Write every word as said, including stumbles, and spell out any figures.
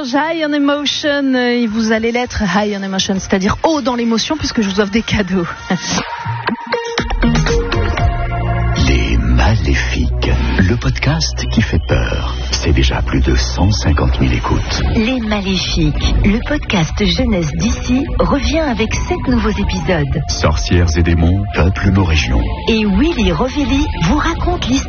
Serge, High on Emotion, et vous allez l'être High on Emotion, c'est-à-dire haut dans l'émotion, puisque je vous offre des cadeaux. Les Maléfiques, le podcast qui fait peur. C'est déjà plus de cent cinquante mille écoutes. Les Maléfiques, le podcast jeunesse d'ici, revient avec sept nouveaux épisodes. Sorcières et démons peuplent nos régions. Et Willy Rovelli vous raconte l'histoire